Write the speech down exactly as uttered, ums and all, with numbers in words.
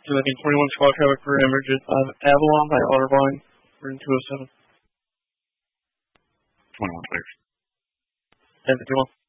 Selecting twenty-one squad traffic for emergent of Avalon by Ottervine, room two oh seven. twenty-one clears. ten fifty-one.